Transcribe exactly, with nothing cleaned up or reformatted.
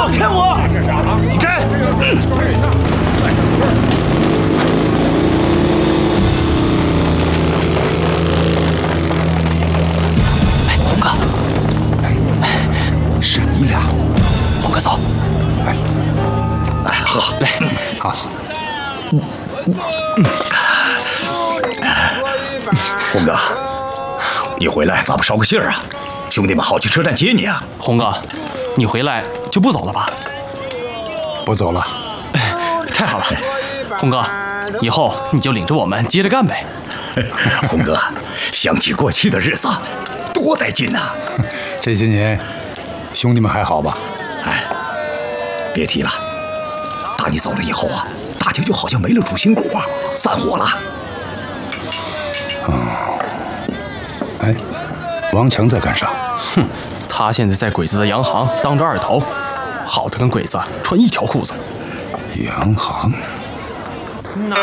放开我！你开！ 哎，红哥， 是你俩。 红哥走。 来， 来喝，来， 好。 红哥，你回来咋不捎个信儿啊？兄弟们好去车站接你啊！ 红哥，你回来就不走了吧？ 不走了。 太好了，红哥，以后你就领着我们接着干呗。 红哥，想起过去的日子，多带劲呐！ 这些年，兄弟们还好吧？ 哎，别提了，打你走了以后啊，大家就好像没了主心骨啊，散伙了。 哎，王强在干啥？ 哼，他现在在鬼子的洋行当着二头，好的跟鬼子穿一条裤子。 洋行？ 哪